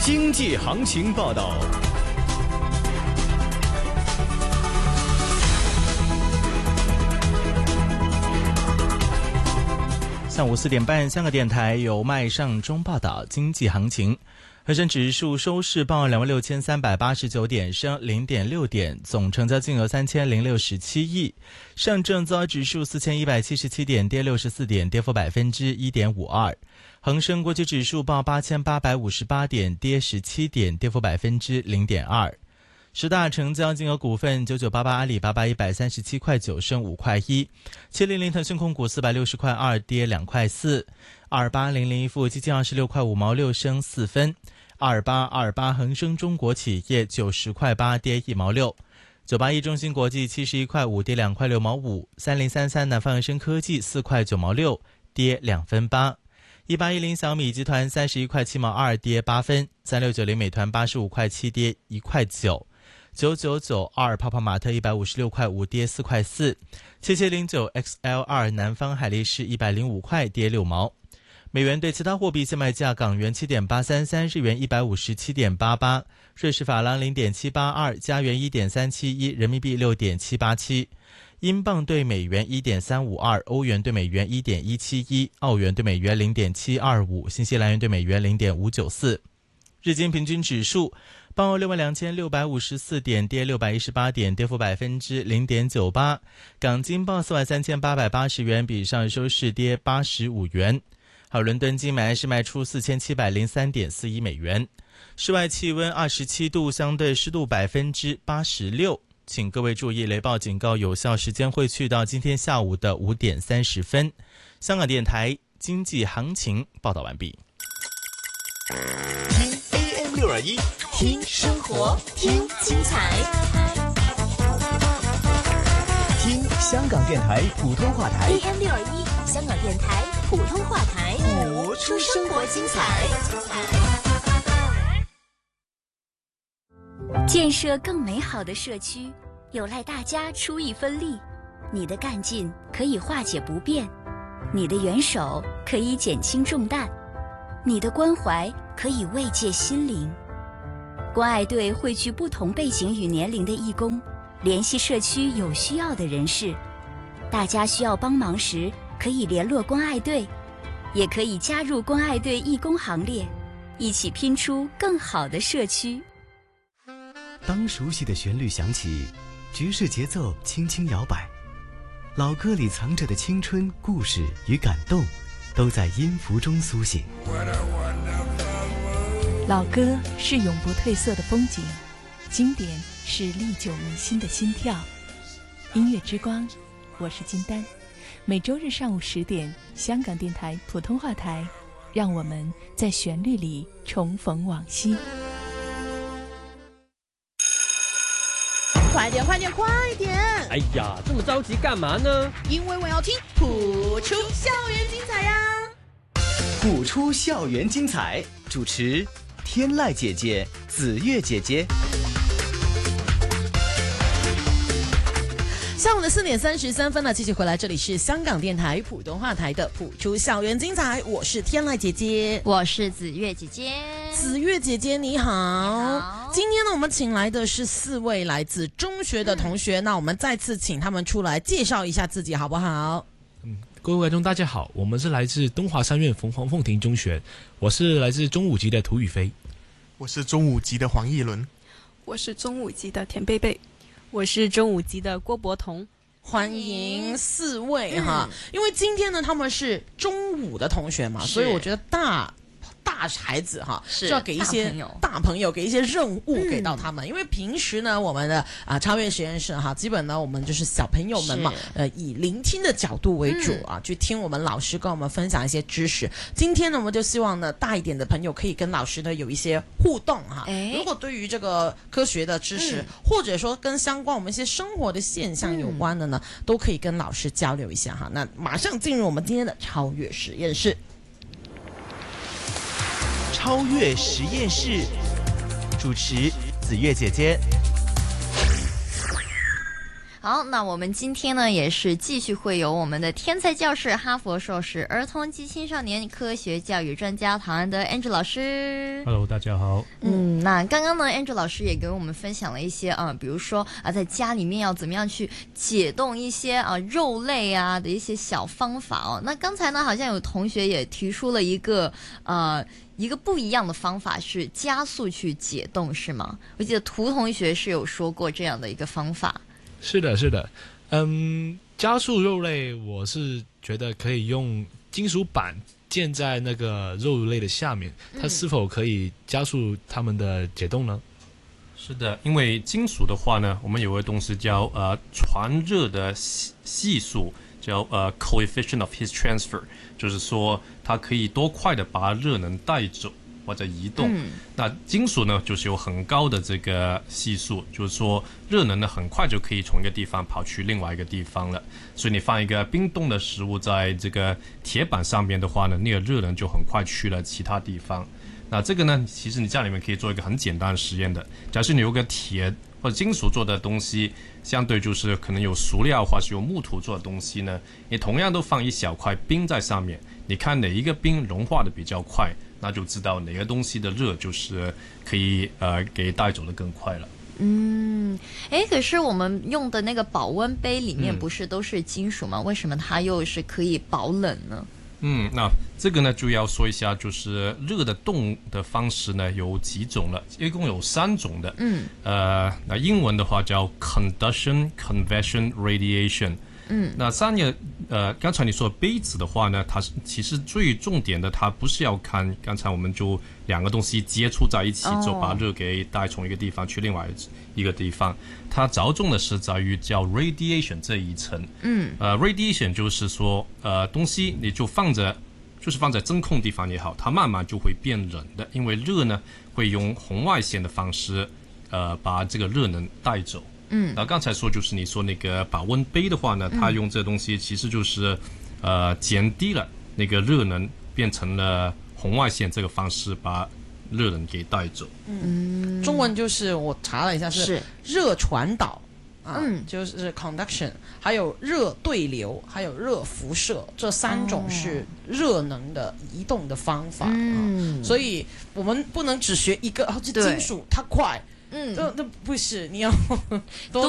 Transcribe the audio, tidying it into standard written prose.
经济行情报道。 上午4点半，香港电台由麦尚中报道经济行情。恒生指数收市报26,389点，升0.6点，总成交金额3067亿。上证综合指数4177点，跌64点，跌幅1.52%。恒生国际指数报8858点，跌17点，跌幅0.2%。十大成交金额股份：9988阿里巴巴137块9，升5块1；700腾讯控股460块2，跌2块4；28001富基金26块5毛6，升4分；2828恒生中国企业90块8，跌1毛6；981中芯国际71块5，跌2块6毛5；3033南方恒生科技4块9毛6，跌2分8；1810小米集团31块7毛2，跌8分；3690美团85块7，跌1块9；9992泡泡玛特156块5，跌4块4；7709 XL2 南方海力士105块，跌6毛。美元对其他货币现卖价：港元7.833，日元157.88，瑞士法郎0.782，加元1.371，人民币6.787。英镑对美元1.352，欧元对美元1.171，澳元对美元0.725，新西兰元对美元0.594。日经平均指数报62,654点，跌618点，跌幅0.98%。港金报43880元，比上收市跌85元。还有伦敦金买是卖出4703.41美元。室外气温27度，相对湿度86%。请各位注意，雷暴警告有效时间会去到今天下午的5点30分。香港电台经济行情报道完毕。 听 AM621， 听生活，听精彩， 听香港电台普通话台。 AM621，香港电台普通话台， 谱出生活精彩。建设更美好的社区，有赖大家出一分力。你的干劲可以化解不便，你的援手可以减轻重担，你的关怀可以慰藉心灵。关爱队汇聚不同背景与年龄的义工，联系社区有需要的人士。大家需要帮忙时，可以联络关爱队，也可以加入关爱队义工行列，一起拼出更好的社区。 当熟悉的旋律响起，爵士节奏轻轻摇摆，老歌里藏着的青春故事与感动，都在音符中苏醒。 老歌是永不褪色的风景，经典是历久弥新的心跳。音乐之光，我是金丹。每周日上午10点，香港电台普通话台，让我们在旋律里重逢往昔。 快点快点快点！ 哎呀，这么着急干嘛呢？ 因为我要听谱出校园精彩呀！ 谱出校园精彩，主持天籁姐姐、紫月姐姐。 下午的4点33分呢，继续回来，这里是香港电台普通话台的谱出校园精彩，我是天籁姐姐， 我是紫月姐姐。 紫月姐姐你好。今天呢，我们请来的是4位来自中学的同学，那我们再次请他们出来介绍一下自己好不好？ 各位观众大家好，我们是来自东华三院凤凰凤亭中学，我是来自中5级的涂宇飞。 我是中5级的黄奕伦。 我是中5级的田贝贝。 我是中5级的郭博彤。 欢迎4位哈，因为今天呢他们是中5的同学嘛，所以我觉得大孩子哈是要给一些大朋友给一些任务给到他们，因为平时呢我们的超越实验室哈，基本呢我们就是小朋友们嘛，以聆听的角度为主去听我们老师跟我们分享一些知识。今天呢我们就希望呢大一点的朋友可以跟老师呢有一些互动哈。如果对于这个科学的知识，或者说跟相关我们一些生活的现象有关的呢，都可以跟老师交流一下哈。那马上进入我们今天的超越实验室。 超越实验室，主持紫月姐姐。 好，那我们今天呢也是继续会有我们的天才教师、哈佛硕士、儿童及青少年科学教育专家唐安德 Andrew 老师。 Hello， 大家好。 那刚刚呢 Andrew 老师也给我们分享了一些比如说在家里面要怎么样去解冻一些肉类的一些小方法哦。那刚才呢好像有同学也提出了一个不一样的方法，是加速去解冻，是吗？我记得涂同学是有说过这样的一个方法。 是的，是的。加速肉类，我是觉得可以用金属板建在那个肉类的下面，它是否可以加速它们的解冻呢？ 是的，因为金属的话呢，我们有个东西叫传热的系数，叫coefficient of heat transfer， 就是说它可以多快的把热能带走或者移动。那金属呢，就是有很高的这个系数，就是说热能呢很快就可以从一个地方跑去另外一个地方了。所以你放一个冰冻的食物在这个铁板上面的话呢，那个热能就很快去了其他地方。那这个呢，其实你家里面可以做一个很简单的实验的。假设你有个铁或者金属做的东西，相对就是可能有塑料或是有木土做的东西呢，你同样都放一小块冰在上面，你看哪一个冰融化的比较快，那就知道哪个东西的热就是可以给带走的更快了。 可是我们用的那个保温杯里面不是都是金属吗？为什么它又是可以保冷呢？ 那这个呢就要说一下，就是热的冻的方式呢有几种了，一共有3种的。那英文的话叫 conduction、convection、radiation。那刚才你说杯子的话呢，它其实最重点的，它不是要看刚才我们就两个东西接触在一起，就把热给带从一个地方去另外一个地方，它着重的是在于叫 radiation 这一层。radiation 就是说东西你就放在真空地方也好，它慢慢就会变冷的，因为热呢会用红外线的方式把这个热能带走。那刚才说就是你说那个保温杯的话呢，它用这东西其实就是减低了那个热能，变成了红外线这个方式把热能给带走。 中文就是我查了一下是热传导就是 conduction， 还有热对流，还有热辐射，这3种是热能的移动的方法。所以我们不能只学一个，这金属它快。那不是，你要多